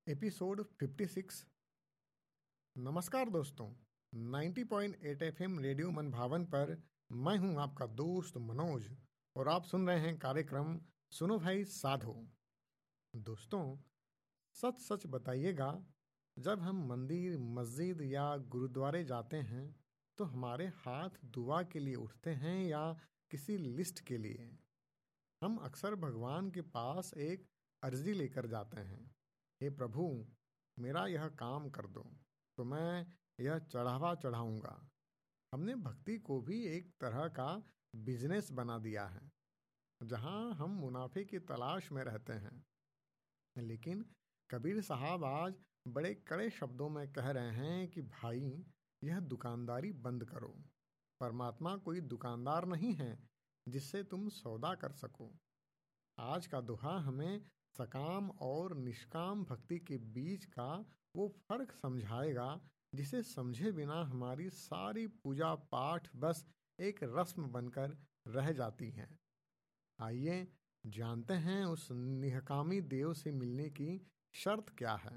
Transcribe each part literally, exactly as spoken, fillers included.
Episode fifty six. नमस्कार दोस्तों, ninety point eight FM radio मन भावन पर मैं हूं आपका दोस्त मनोज और आप सुन रहे हैं कार्यक्रम सुनो भाई साधो। दोस्तों, सच सच बताइएगा, जब हम मंदिर, मस्जिद या गुरुद्वारे जाते हैं तो हमारे हाथ दुआ के लिए उठते हैं या किसी लिस्ट के लिए? हम अक्सर भगवान के पास एक अर्जी लेकर जाते हैं, हे प्रभु, मेरा यह काम कर दो तो मैं यह चढ़ावा चढ़ाऊंगा। हमने भक्ति को भी एक तरह का बिजनेस बना दिया है, जहां हम मुनाफे की तलाश में रहते हैं। लेकिन कबीर साहब आज बड़े कड़े शब्दों में कह रहे हैं कि भाई, यह दुकानदारी बंद करो। परमात्मा कोई दुकानदार नहीं है जिससे तुम सौदा कर सको। आज का दोहा हमें सकाम और निष्काम भक्ति के बीच का वो फर्क समझाएगा जिसे समझे बिना हमारी सारी पूजा पाठ बस एक रस्म बनकर रह जाती हैं। आइए जानते हैं उस निहकामी देव से मिलने की शर्त क्या है।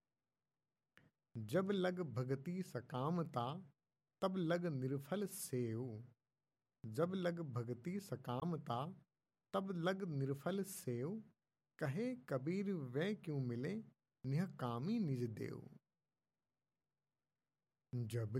जब लग भगति सकामता, तब लग निर्फल सेव। जब लग भगति सकामता, तब लग निर्फल सेव। कहे कबीर वै क्यों मिले, निहकामी निज देव। जब